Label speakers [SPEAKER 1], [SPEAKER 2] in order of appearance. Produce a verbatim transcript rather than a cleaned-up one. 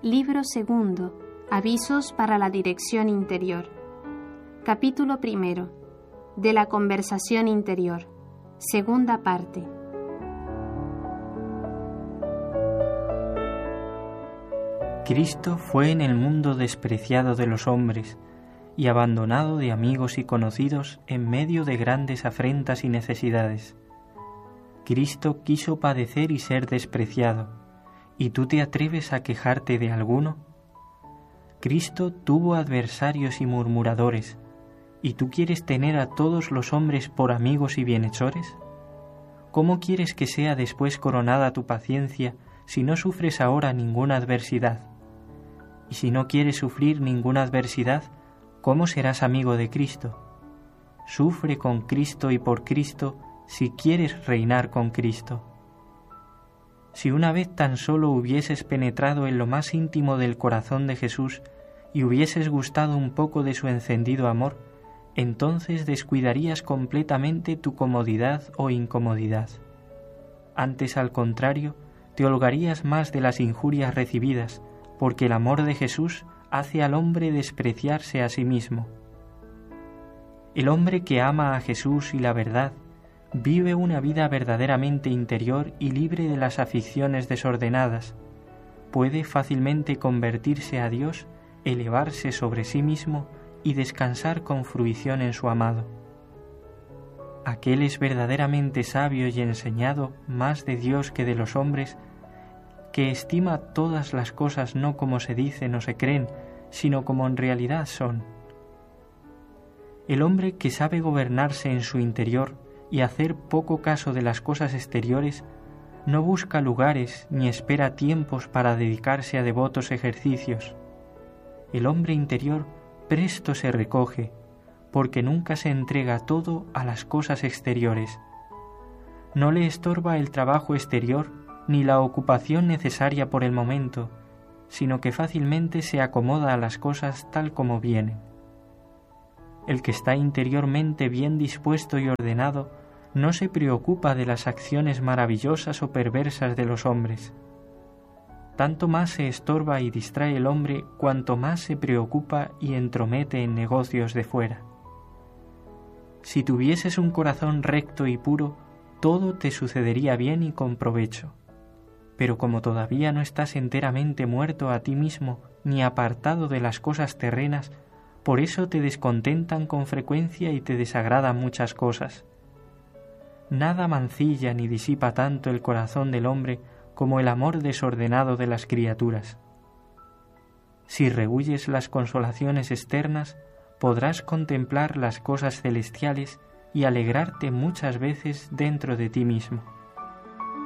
[SPEAKER 1] Libro segundo. Avisos para la dirección interior. Capítulo primero. De la conversación interior. Segunda parte.
[SPEAKER 2] Cristo fue en el mundo despreciado de los hombres y abandonado de amigos y conocidos en medio de grandes afrentas y necesidades. Cristo quiso padecer y ser despreciado, ¿y tú te atreves a quejarte de alguno? Cristo tuvo adversarios y murmuradores, ¿y tú quieres tener a todos los hombres por amigos y bienhechores? ¿Cómo quieres que sea después coronada tu paciencia si no sufres ahora ninguna adversidad? Y si no quieres sufrir ninguna adversidad, ¿cómo serás amigo de Cristo? Sufre con Cristo y por Cristo si quieres reinar con Cristo. Si una vez tan solo hubieses penetrado en lo más íntimo del corazón de Jesús y hubieses gustado un poco de su encendido amor, entonces descuidarías completamente tu comodidad o incomodidad. Antes, al contrario, te holgarías más de las injurias recibidas, porque el amor de Jesús hace al hombre despreciarse a sí mismo. El hombre que ama a Jesús y la verdad vive una vida verdaderamente interior y libre de las aficiones desordenadas. Puede fácilmente convertirse a Dios, elevarse sobre sí mismo y descansar con fruición en su amado. Aquel es verdaderamente sabio y enseñado más de Dios que de los hombres, que estima todas las cosas no como se dicen o se creen, sino como en realidad son. El hombre que sabe gobernarse en su interior y hacer poco caso de las cosas exteriores, no busca lugares ni espera tiempos para dedicarse a devotos ejercicios. El hombre interior presto se recoge, porque nunca se entrega todo a las cosas exteriores. No le estorba el trabajo exterior ni la ocupación necesaria por el momento, sino que fácilmente se acomoda a las cosas tal como vienen. El que está interiormente bien dispuesto y ordenado no se preocupa de las acciones maravillosas o perversas de los hombres. Tanto más se estorba y distrae el hombre cuanto más se preocupa y entromete en negocios de fuera. Si tuvieses un corazón recto y puro, todo te sucedería bien y con provecho. Pero como todavía no estás enteramente muerto a ti mismo ni apartado de las cosas terrenas, por eso te descontentan con frecuencia y te desagradan muchas cosas. Nada mancilla ni disipa tanto el corazón del hombre como el amor desordenado de las criaturas. Si rehuyes las consolaciones externas, podrás contemplar las cosas celestiales y alegrarte muchas veces dentro de ti mismo.